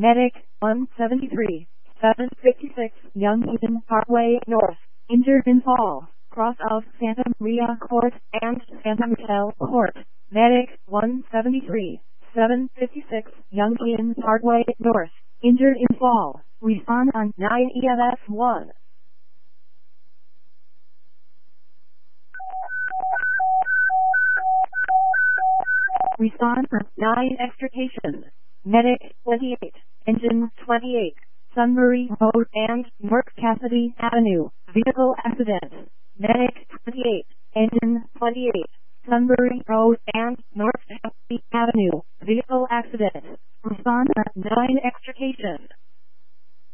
Medic 173, 756 Young Eden Parkway North, injured in fall, cross of Santa Maria Court and Santa Michelle Court. Medic 173, 756 Young Eden Parkway North, injured in fall. Respond on 9 EMS 1. Respond for 9 extrication. Medic 28, Engine 28, Sunbury Road and North Cassidy Avenue, vehicle accident. Medic 28, Engine 28, Sunbury Road and North Cassidy Avenue, vehicle accident. Respond for 9 extrication.